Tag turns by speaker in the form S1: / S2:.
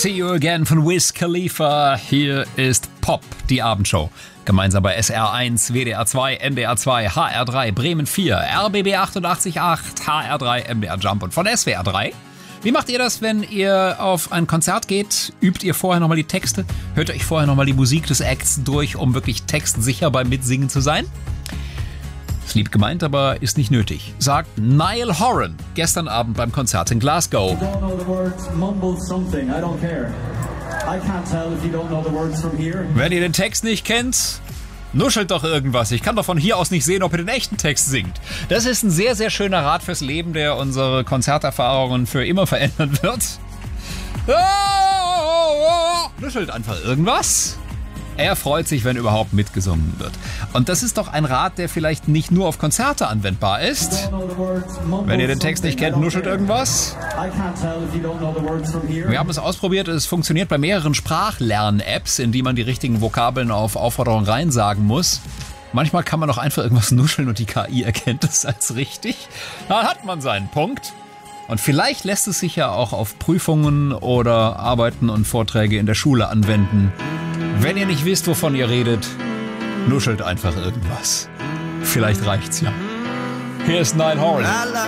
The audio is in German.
S1: See You Again von Wiz Khalifa. Hier ist Pop, die Abendshow. Gemeinsam bei SR1, WDR 2, NDR 2, HR 3, Bremen 4, RBB 88.8, HR 3, MDR Jump und von SWR 3. Wie macht ihr das, wenn ihr auf ein Konzert geht? Übt ihr vorher nochmal die Texte? Hört euch vorher nochmal die Musik des Acts durch, um wirklich textsicher beim Mitsingen zu sein? Ist lieb gemeint, aber ist nicht nötig, sagt Niall Horan gestern Abend beim Konzert in Glasgow. Wenn ihr den Text nicht kennt, nuschelt doch irgendwas. Ich kann doch von hier aus nicht sehen, ob ihr den echten Text singt. Das ist ein sehr, sehr schöner Rat fürs Leben, der unsere Konzerterfahrungen für immer verändern wird. Nuschelt einfach irgendwas. Er freut sich, wenn überhaupt mitgesungen wird. Und das ist doch ein Rat, der vielleicht nicht nur auf Konzerte anwendbar ist. Wenn ihr den Text nicht kennt, nuschelt irgendwas. Wir haben es ausprobiert, es funktioniert bei mehreren Sprachlern-Apps, in die man die richtigen Vokabeln auf Aufforderung reinsagen muss. Manchmal kann man auch einfach irgendwas nuscheln und die KI erkennt es als richtig. Dann hat man seinen Punkt. Und vielleicht lässt es sich ja auch auf Prüfungen oder Arbeiten und Vorträge in der Schule anwenden. Wenn ihr nicht wisst, wovon ihr redet, nuschelt einfach irgendwas. Vielleicht reicht's ja. Hier ist Niall Horan.